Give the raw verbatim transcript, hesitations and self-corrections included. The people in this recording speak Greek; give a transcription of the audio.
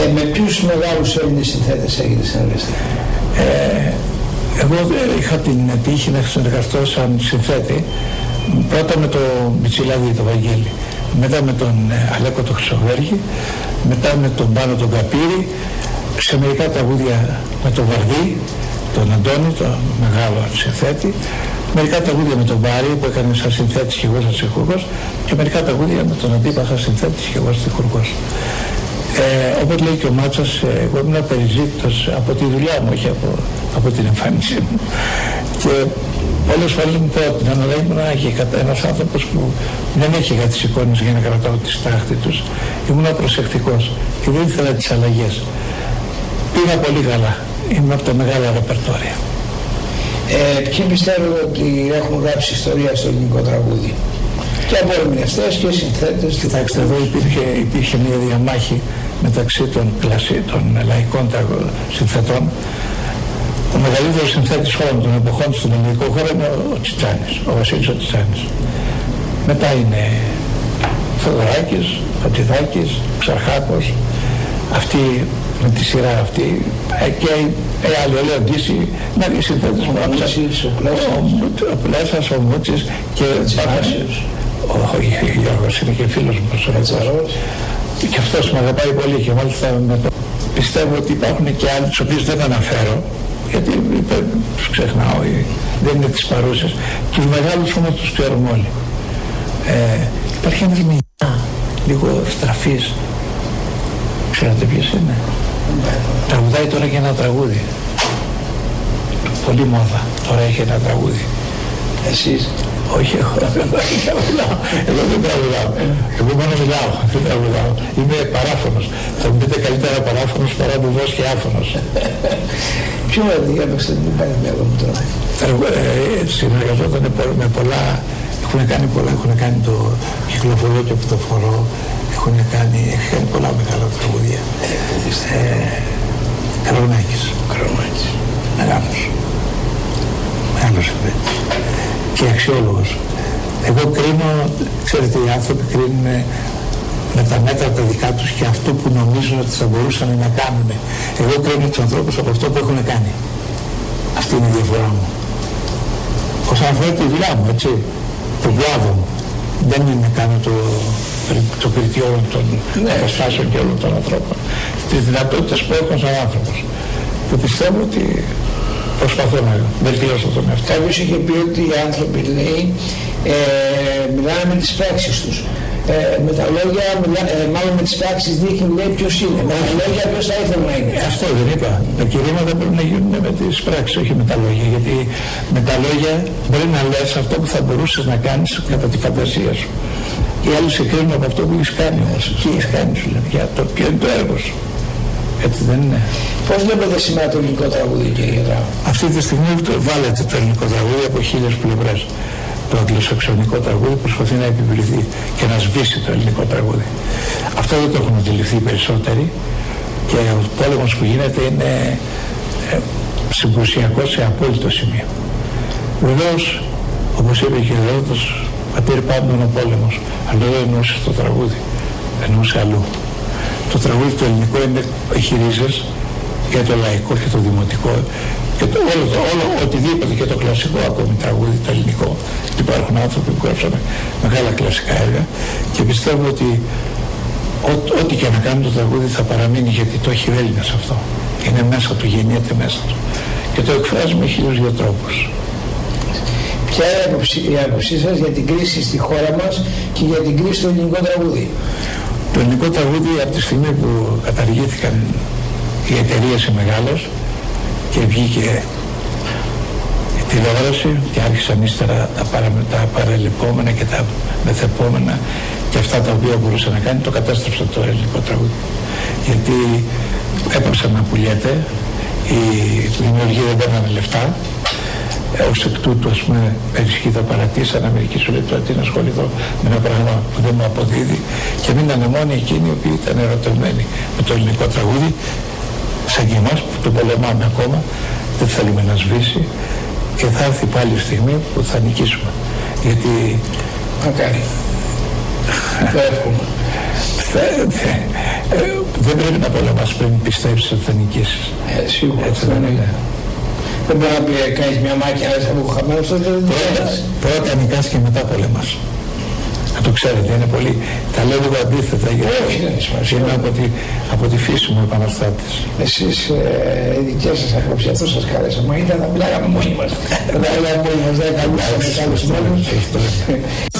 Ε, με ποιους μεγάλους Έλληνες συνθέτες έγινε συνεργαστεί? Ε, εγώ είχα την τύχη να συνεργαστώ σαν συνθέτη πρώτα με τον Μπιτσιλάδη το Βαγγέλη, μετά με τον Αλέκο το Χρυσοβέργη, μετά με τον Πάνο τον Καπύρη, σε μερικά τραγούδια με τον Βαρδί, τον Αντώνη, τον μεγάλο συνθέτη, μερικά τραγούδια με τον Μπάρη που έκανε σαν συνθέτης και εγώ σαν τυχουργός, και μερικά τραγούδια με τον Αντίπα σαν συνθέτης και εγώ σαν τυχουργός. Ε, όπως λέει και ο Μάτσας, εγώ ήμουν περιζήτητος από τη δουλειά μου, όχι από, από την εμφάνισή μου. Και πολλές φορές μου πρότειναν, αλλά ήμουν ένας άνθρωπος που δεν έχει για τις εικόνες για να κρατάω τη στάχτη τους. Ήμουν προσεκτικός και δεν ήθελα τις αλλαγές. Πήγα πολύ καλά. Ήμουν από τα μεγάλα ρεπερτόρια. Ε, ποιοι πιστεύω ότι έχουν γράψει ιστορία στο ελληνικό τραγούδι? Και από ερμηνευτές και συνθέτες. Κοιτάξτε, εδώ υπήρχε, υπήρχε μια διαμάχη μεταξύ των, κλασί, των λαϊκών συνθετών. Ο μεγαλύτερος συνθέτης όλων των εποχών στον ελληνικό χώρο είναι ο Τσιτσάνης, ο Βασίλης ο Τσιτσάνης. Μετά είναι Θοδωράκης, Χατζηδάκης, Ξαρχάκος, αυτοί με τη σειρά αυτή, και οι άλλοι, ο Λεοντίση, να είναι συνθέτες μου. Ο Πλέσας, ο Μούτσης και ο Γιώργος είναι και φίλος μου προσωπικός. Και αυτός με αγαπάει πολύ και μάλιστα με το... Πιστεύω ότι υπάρχουν και άλλοι τους οποίους δεν αναφέρω, γιατί τους ξεχνάω, δεν είναι τις παρούσες. Τους μεγάλους όμως τους ξέρουμε όλοι. Ε, υπάρχει ένας μηνιά, λίγο στραφής. Ξέρετε ποιος είναι? Τραγουδάει τώρα και ένα τραγούδι. Πολύ μόδα. Τώρα έχει ένα τραγούδι. Εσείς? Όχι, εγώ δεν τραγουδάω. Εγώ δεν τραγουδάω. Εγώ μόνο μιλάω, δεν τραγουδάω. Είμαι παράφωνος. Θα μου πείτε καλύτερα παράφωνος παρά βουβός και άφωνος. Ποιο διάβαξε, δεν πάει μέλο μου τώρα. Συνεργαζόταν με πολλά, έχουν κάνει πολλά, έχουν κάνει το κυκλοφορώ και που το φορώ. Έχουν κάνει, έχει κάνει πολλά μεγάλα τραγούδια. Καρονάκης. Καρονάκης. Μεγάλος. Μεγάλος συνθέτης. Και αξιόλογος. Εγώ κρίνω, ξέρετε, οι άνθρωποι κρίνουν με τα μέτρα τα δικά τους και αυτό που νομίζουν ότι θα μπορούσαν να κάνουν. Εγώ κρίνω τους ανθρώπους από αυτό που έχουν κάνει. Αυτή είναι η διαφορά μου. Όσον αφορά τη δουλειά μου, έτσι, το κλάδο μου, δεν είναι κάνω το, το κριτή όλων των αποστάσεων και όλων των ανθρώπων. Τις δυνατότητες που έχω σαν άνθρωπος. Και πιστεύω ότι προσπαθώ να βελτιώσω τον εαυτό. Κάποιος είχε πει ότι οι άνθρωποι, λέει, ε, μιλάνε με τις πράξεις τους. Ε, με τα λόγια, μιλά, ε, μάλλον με τις πράξεις δείχνουν, λέει, ποιος είναι. Με τα λόγια ποιος θα ήθελε να είναι. Ε, αυτό δεν είπα. Τα κηρύγματα πρέπει να γίνουν με τις πράξεις, όχι με τα λόγια. Γιατί με τα λόγια μπορεί να λες αυτό που θα μπορούσες να κάνεις κατά τη φαντασία σου. Οι άλλοι σε κρίνουν από αυτό που έχεις κάνει όμως. Τι έχεις κάνει, σου λένε, για το ποιο είναι το έργο σου. Έτσι δεν είναι? Πώς βλέπετε σήμερα το ελληνικό τραγούδι, κύριε Δράμο? Αυτή τη στιγμή το βάλετε το ελληνικό τραγούδι από χίλιες πλευρές. Το αγγλοσαξονικό τραγούδι προσπαθεί να επιβληθεί και να σβήσει το ελληνικό τραγούδι. Αυτό δεν το έχουν αντιληφθεί οι περισσότεροι και ο πόλεμος που γίνεται είναι ε, συγκρουσιακό σε απόλυτο σημείο. Βεβαίως, όπως είπε και ο Δρόμος, πατήρ πάντων ο πόλεμος, αλλά δεν εννοούσε το τραγούδι, εννοούσε αλλού. Το τραγούδι το ελληνικό είναι, έχει ρίζες και το λαϊκό και το δημοτικό και το, όλο, το, όλο οτιδήποτε, και το κλασικό ακόμη τραγούδι, το ελληνικό. Υπάρχουν άνθρωποι που γράψαν μεγάλα κλασικά έργα και πιστεύω ότι ό,τι και να κάνει το τραγούδι θα παραμείνει, γιατί το έχει ο Έλληνας αυτό. Είναι μέσα του, γεννιέται μέσα του και το εκφράζει με χίλιους δύο τρόπους. Ποια είναι η άποψή σας για την κρίση στη χώρα μας και για την κρίση στο ελληνικό τραγούδι? Το ελληνικό τραγούδι, από τη στιγμή που καταργήθηκαν οι εταιρείες οι μεγάλες και βγήκε η τηλεόραση και άρχισαν ύστερα τα, παρα, τα παρελειπόμενα και τα μεθεπόμενα και αυτά τα οποία μπορούσε να κάνει, το κατέστρεψε το ελληνικό τραγούδι. Γιατί έπαψαν να πουλιέται, οι δημιουργοί δεν παίρνανε λεφτά, ως εκ τούτου, ας πούμε, περισσοί θα παρατήσαν, μερικοί σου λέει τώρα τι να ασχοληθώ με ένα πράγμα που δεν μου αποδίδει, και μείνανε μόνοι εκείνοι οι οποίοι ήταν ερωτευμένοι με το ελληνικό τραγούδι, σαν και εμάς που το πολεμάμε ακόμα, δεν θέλουμε να σβήσει και θα έρθει πάλι η στιγμή που θα νικήσουμε. Γιατί μακάρι. Θα εύχομαι. Δεν Δεν πρέπει να πολεμάς πριν πιστέψεις ότι θα νικήσεις. Ε, σίγουρα. Έτσι δεν είναι. Δεν μπορεί να πει, κάνεις μια μάχη, αλλά είσαι από χαμένος, τότε δεν Πρώτα, πρώτα νικάς και μετά πολεμάς. Να το ξέρετε, είναι πολύ. Τα λέω λίγο αντίθετα, γιατί όχι, δεν είναι σημασία. είμαι από τη, από τη φύση μου επαναστάτης. Εσείς ε, οι δικές σας απόψεις, αυτό σας κάλεσα. Μα ήταν να μιλάγαμε μόνοι μας. Δεν τα λέγαμε μόνοι μας, δεν τα λέγαμε μόνοι μας.